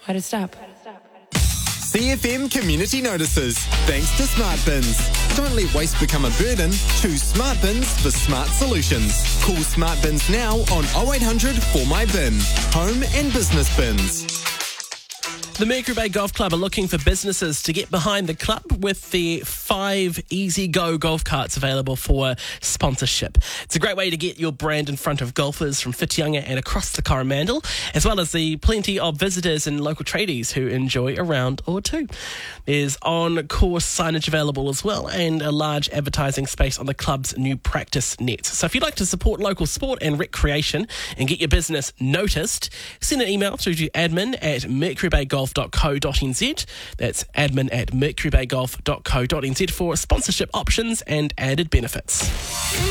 How to stop. CFM Community Notices. Thanks to Smart Bins. Don't let waste become a burden. Choose Smart Bins for smart solutions. Call Smart Bins now on 0800 For My Bin. Home and business bins. The Mercury Bay Golf Club are looking for businesses to get behind the club with the 5 Easy Go golf carts available for sponsorship. It's a great way to get your brand in front of golfers from Whitianga and across the Coromandel, as well as the plenty of visitors and local tradies who enjoy a round or two. There's on-course signage available as well, and a large advertising space on the club's new practice net. So if you'd like to support local sport and recreation and get your business noticed, send an email through to admin@mercurybaygolf.co.nz. That's admin@mercurybaygolf.co.nz for sponsorship options and added benefits.